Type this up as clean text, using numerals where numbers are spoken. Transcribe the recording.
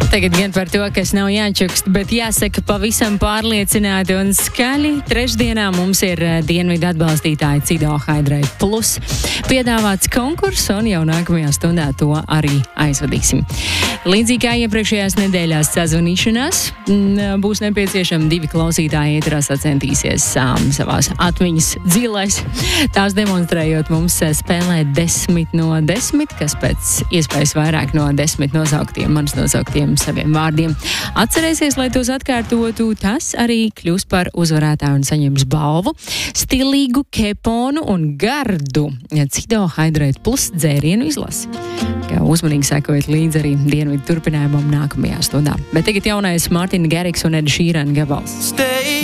Tagad gan par to, kas nav jāčukst, bet jāsaka pavisam pārliecināti un skaļi. Trešdienā mums ir dienvidu atbalstītāji Cido Hydrate Plus piedāvāts konkurss, un jau nākamajā stundā to arī aizvadīsim. Līdzīgi kā iepriekšējās nedēļās sazvanīšanās, būs nepieciešami 2 klausītāji ēterā sacentīsies savās atmiņas dzilēs. Tās demonstrējot mums spēlēt 10 no 10, kas pēc iespējas vairāk no 10 manis nosauktiem saviem vārdiem atcerēsies, lai tos atkārtotu. Tas arī kļūs par uzvarētāju un saņems balvu, stilīgu keponu un gardu Cido Hydrate Plus dzērienu izlasi. Uzmanīgi sekojot līdzi arī dienvidu turpinājumam nākamajā stundā. Bet tagad jaunais Martina Garrix un Ed Sheeran gabals.